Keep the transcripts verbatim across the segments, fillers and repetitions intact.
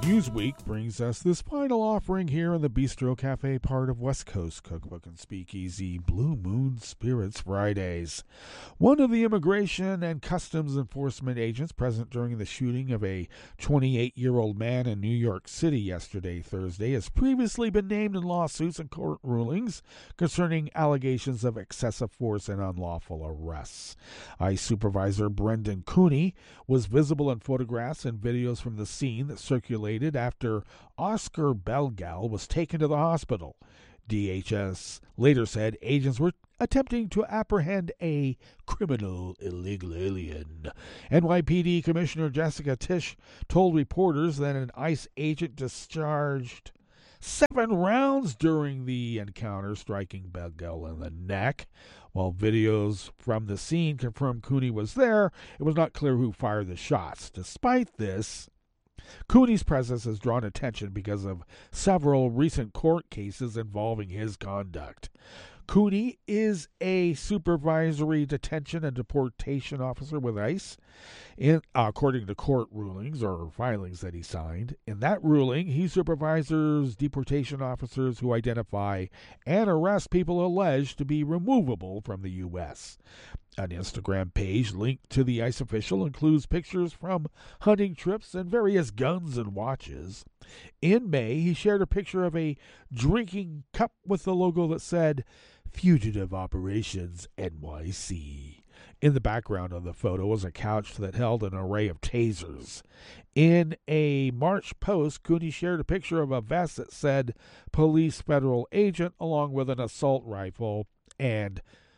Newsweek brings us this final offering here in the Bistro Cafe part of West Coast Cookbook and Speakeasy Blue Moon Spirits Fridays. One of the Immigration and Customs Enforcement agents present during the shooting of a twenty-eight-year-old man in New York City yesterday, Thursday, has previously been named in lawsuits and court rulings concerning allegations of excessive force and unlawful arrests. ICE Supervisor Brendan Cooney was visible in photographs and videos from the scene that circulated after Oscar Belgal was taken to the hospital. D H S later said agents were attempting to apprehend a criminal illegal alien. N Y P D Commissioner Jessica Tisch told reporters that an ICE agent discharged seven rounds during the encounter, striking Belgal in the neck. While videos from the scene confirmed Cooney was there, it was not clear who fired the shots. Despite this, Cooney's presence has drawn attention because of several recent court cases involving his conduct. Cooney is a supervisory detention and deportation officer with ICE, in, uh, according to court rulings or filings that he signed. In that ruling, he supervises deportation officers who identify and arrest people alleged to be removable from the U S An Instagram page linked to the ICE official includes pictures from hunting trips and various guns and watches. In May, he shared a picture of a drinking cup with the logo that said, Fugitive Operations N Y C. In the background of the photo was a couch that held an array of tasers. In a March post, Cooney shared a picture of a vest that said Police Federal Agent along with an assault rifle and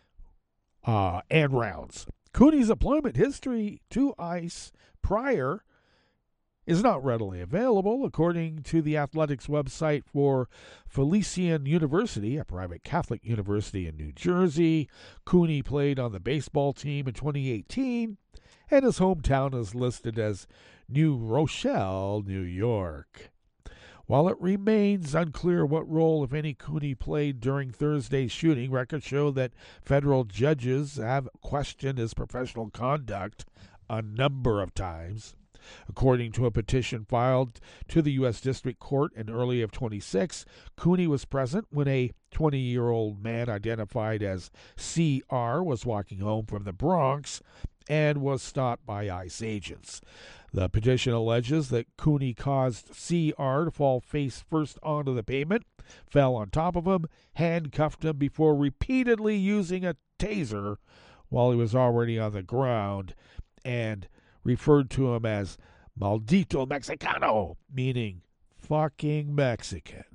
Uh, and rounds. Cooney's employment history to ICE prior is not readily available. According to the athletics website for Felician University, a private Catholic university in New Jersey, Cooney played on the baseball team in twenty eighteen, and his hometown is listed as New Rochelle, New York. While it remains unclear what role, if any, Cooney played during Thursday's shooting, records show that federal judges have questioned his professional conduct a number of times. According to a petition filed to the U S District Court in early of twenty-six, Cooney was present when a twenty-year-old man identified as C R was walking home from the Bronx and was stopped by ICE agents. The petition alleges that Cooney caused C R to fall face first onto the pavement, fell on top of him, handcuffed him before repeatedly using a taser while he was already on the ground, and referred to him as Maldito Mexicano, meaning fucking Mexican.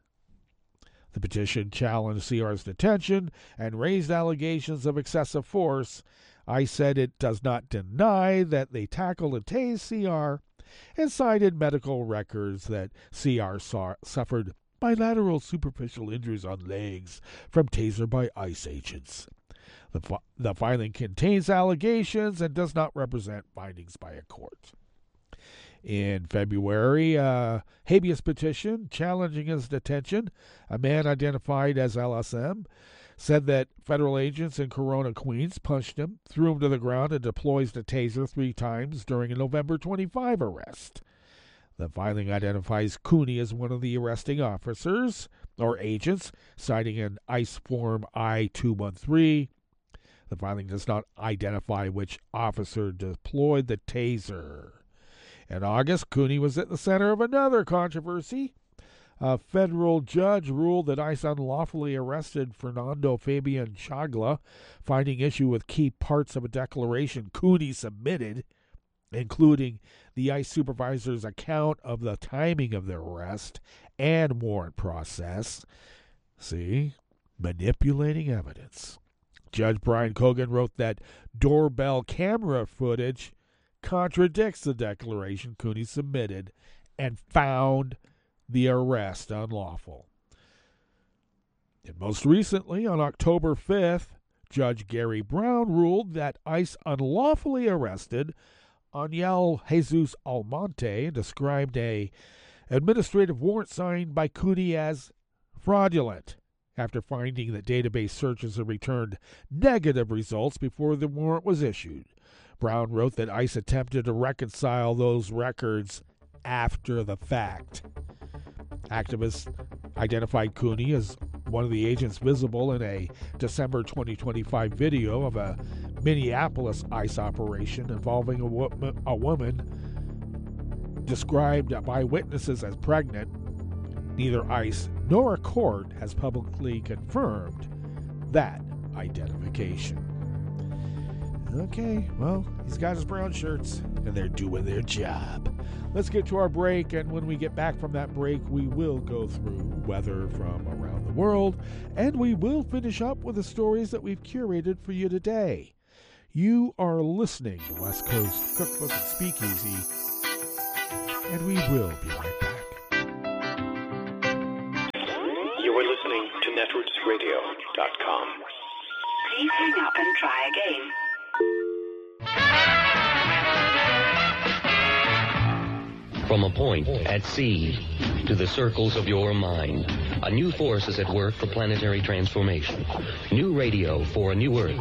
The petition challenged C R's detention and raised allegations of excessive force. I said it does not deny that they tackled and tased C R and cited medical records that C R saw, suffered bilateral superficial injuries on legs from taser by ICE agents. The, fi- the filing contains allegations and does not represent findings by a court. In February, a habeas petition challenging his detention, a man identified as L S M, said that federal agents in Corona, Queens, punched him, threw him to the ground, and deployed a taser three times during a November twenty-five arrest. The filing identifies Cooney as one of the arresting officers, or agents, citing an ICE Form I two one three. The filing does not identify which officer deployed the taser. In August, Cooney was at the center of another controversy. A federal judge ruled that ICE unlawfully arrested Fernando Fabian Chagla, finding issue with key parts of a declaration Cooney submitted, including the ICE supervisor's account of the timing of the arrest and warrant process. See? Manipulating evidence. Judge Brian Cogan wrote that doorbell camera footage contradicts the declaration Cooney submitted and found the arrest unlawful. And most recently, on October fifth, Judge Gary Brown ruled that ICE unlawfully arrested Aniel Jesus Almonte and described a administrative warrant signed by Cooney as fraudulent, after finding that database searches had returned negative results before the warrant was issued. Brown wrote that ICE attempted to reconcile those records after the fact. Activists identified Cooney as one of the agents visible in a December twenty twenty-five video of a Minneapolis ICE operation involving a, wo- a woman described by witnesses as pregnant. Neither ICE nor a court has publicly confirmed that identification. Okay, well, he's got his brown shirts, and they're doing their job. Let's get to our break, and when we get back from that break, we will go through weather from around the world, and we will finish up with the stories that we've curated for you today. You are listening to West Coast Cookbook and Speakeasy, and we will be right back. You are listening to netroots radio dot com. Please hang up and try again. From a point at sea to the circles of your mind, a new force is at work for planetary transformation. New radio for a new Earth.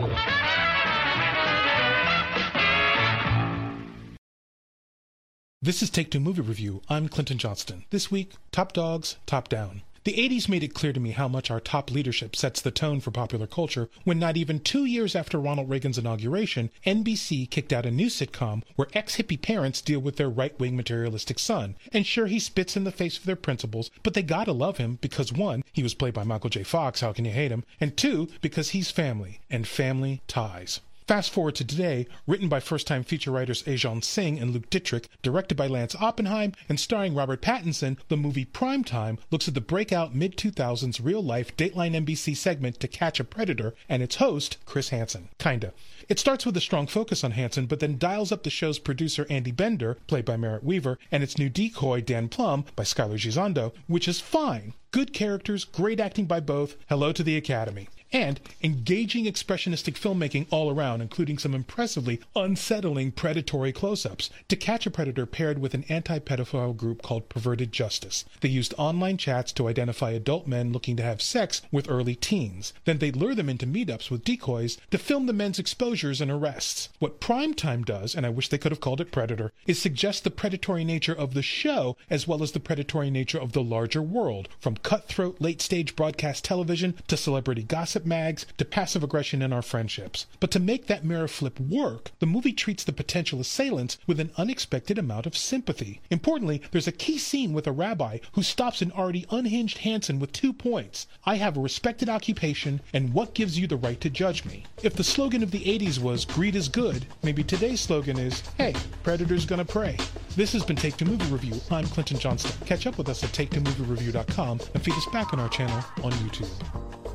This is Take Two Movie Review. I'm Clinton Johnston. This week, Top Dogs, Top Down. The eighties made it clear to me how much our top leadership sets the tone for popular culture when not even two years after Ronald Reagan's inauguration, N B C kicked out a new sitcom where ex-hippie parents deal with their right-wing materialistic son. And sure, he spits in the face of their principles, but they gotta love him because one, he was played by Michael J. Fox, how can you hate him? And two, because he's family, and family ties. Fast forward to today, written by first-time feature writers Ajon Singh and Luke Dittrich, directed by Lance Oppenheim, and starring Robert Pattinson, the movie Primetime looks at the breakout mid two thousands real-life Dateline N B C segment To Catch a Predator and its host, Chris Hansen. Kinda. It starts with a strong focus on Hansen, but then dials up the show's producer Andy Bender, played by Merritt Weaver, and its new decoy Dan Plum, by Skylar Gisondo, which is fine. Good characters, great acting by both, hello to the Academy. And engaging expressionistic filmmaking all around, including some impressively unsettling predatory close-ups. To Catch a Predator paired with an anti-pedophile group called Perverted Justice. They used online chats to identify adult men looking to have sex with early teens. Then they'd lure them into meetups with decoys to film the men's exposures and arrests. What Primetime does, and I wish they could have called it Predator, is suggest the predatory nature of the show as well as the predatory nature of the larger world, from cutthroat late-stage broadcast television to celebrity gossip mags to passive aggression in our friendships. But to make that mirror flip work, the movie treats the potential assailants with an unexpected amount of sympathy. Importantly, there's a key scene with a rabbi who stops an already unhinged Hansen with two points. I have a respected occupation, and what gives you the right to judge me? If the slogan of the eighties was greed is good, maybe today's slogan is, hey, Predator's gonna pray. This has been Take Two Movie Review. I'm Clinton Johnston. Catch up with us at take two movie review dot com and feed us back on our channel on YouTube.